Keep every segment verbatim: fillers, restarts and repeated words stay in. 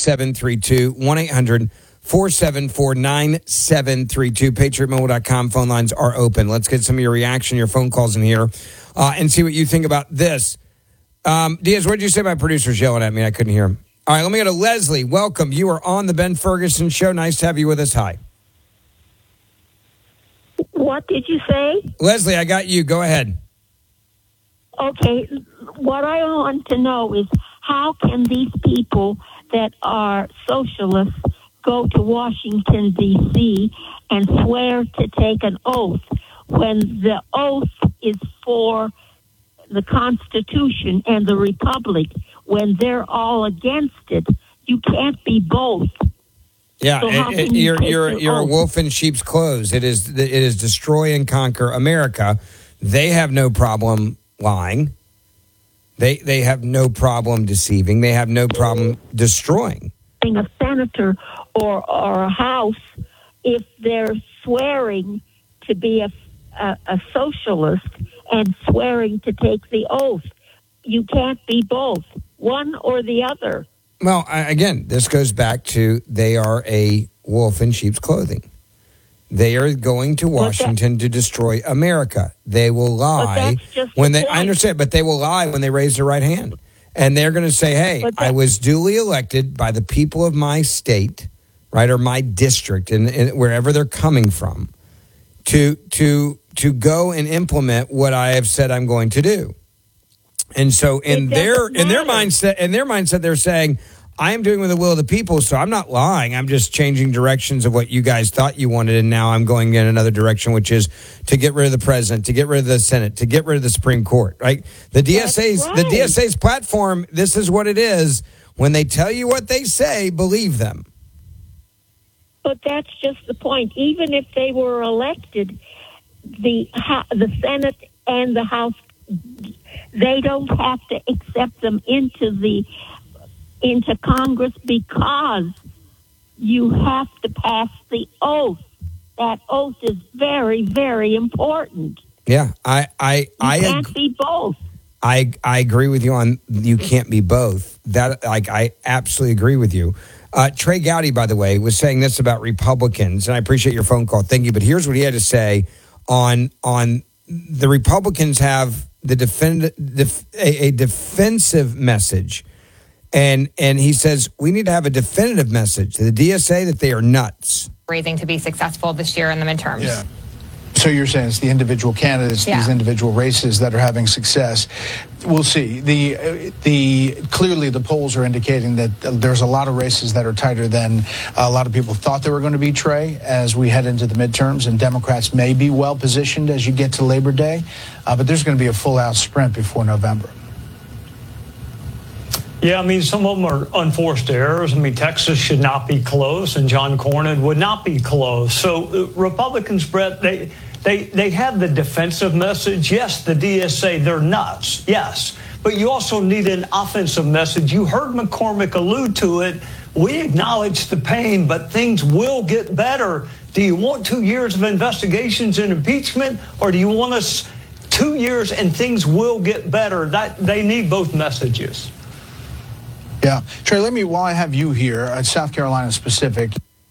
seven three two, one eight hundred four seven four nine seven three two. patriot mobile dot com phone lines are open. Let's get some of your reaction, your phone calls in here, uh, and see what you think about this. Um, Diaz, what did you say? My producer's yelling at me. I couldn't hear him. All right, let me go to Leslie. Welcome. You are on the Ben Ferguson Show. Nice to have you with us. Hi. What did you say? Leslie, I got you. Go ahead. Okay, what I want to know is how can these people that are socialists go to Washington, D C and swear to take an oath when the oath is for the Constitution and the Republic, when they're all against it? You can't be both. Yeah, so it, it, you you're you're you're oath? a wolf in sheep's clothes. It is it is destroy and conquer America. They have no problem lying. They they have no problem deceiving. They have no problem destroying. A senator or or a house, if they're swearing to be a, a, a socialist and swearing to take the oath, you can't be both, one or the other. Well, I, again, this goes back to they are a wolf in sheep's clothing. They are going to Washington to destroy America. They will lie when they. I understand, but they will lie when they raise their right hand, and they're going to say, "Hey, I was duly elected by the people of my state, right, or my district, and, and wherever they're coming from, to to to go and implement what I have said I'm going to do." And so, in their in their mindset, in their mindset, they're saying, I am doing with the will of the people, so I'm not lying. I'm just changing directions of what you guys thought you wanted, and now I'm going in another direction, which is to get rid of the president, to get rid of the Senate, to get rid of the Supreme Court. Right? The D S A's right. the D S A's platform. This is what it is. When they tell you what they say, believe them. But that's just the point. Even if they were elected, the the Senate and the House, they don't have to accept them into the. into Congress because you have to pass the oath. That oath is very, very important. Yeah, I, I, you I can't ag- be both. I, I agree with you on you can't be both. That, like, I absolutely agree with you. Uh, Trey Gowdy, by the way, was saying this about Republicans, and I appreciate your phone call. Thank you. But here's what he had to say on on the Republicans have the defend def, a, a defensive message. And and he says, we need to have a definitive message to the D S A that they are nuts. Raising to be successful this year in the midterms. Yeah. So you're saying it's the individual candidates, yeah. these individual races that are having success. We'll see. The the clearly the polls are indicating that there's a lot of races that are tighter than a lot of people thought they were going to be, Trey, as we head into the midterms. And Democrats may be well positioned as you get to Labor Day. Uh, but there's going to be a full-out sprint before November. Yeah, I mean, some of them are unforced errors. I mean, Texas should not be close, and John Cornyn would not be close. So uh, Republicans, Brett, they, they, they have the defensive message. Yes, the D S A, they're nuts. Yes. But you also need an offensive message. You heard McCormick allude to it. We acknowledge the pain, but things will get better. Do you want two years of investigations and impeachment, or do you want us two years and things will get better? That they need both messages. Yeah. Trey, let me, while I have you here, uh, South Carolina specific.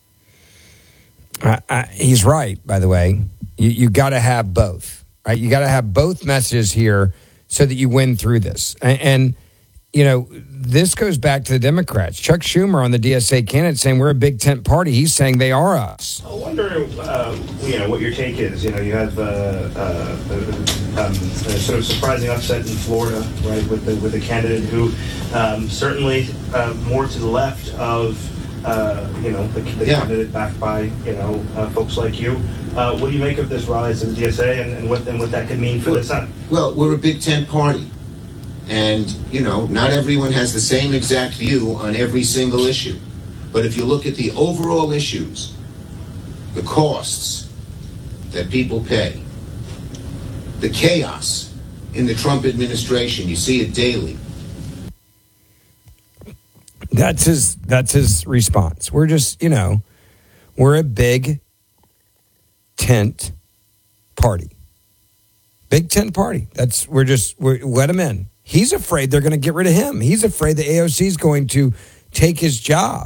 Uh, uh, he's right, by the way. You, you got to have both, right? You got to have both messages here so that you win through this. And, and, you know, this goes back to the Democrats. Chuck Schumer on the D S A candidate saying we're a big tent party. He's saying they are us. I wonder, uh, you know, what your take is. You know, you have uh, uh, um, a sort of surprising upset in Florida, right, with the with the candidate who um, certainly uh, more to the left of, uh, you know, the, the yeah. candidate backed by, you know, uh, folks like you. Uh, what do you make of this rise in the D S A and, and what and what that could mean for well, the Senate? Well, we're a big tent party. And, you know, not everyone has the same exact view on every single issue. But if you look at the overall issues, the costs that people pay, the chaos in the Trump administration, you see it daily. That's his, that's his response. We're just, you know, we're a big tent party. Big tent party. That's, we're just, we're, let him in. He's afraid they're going to get rid of him. He's afraid the A O C is going to take his job.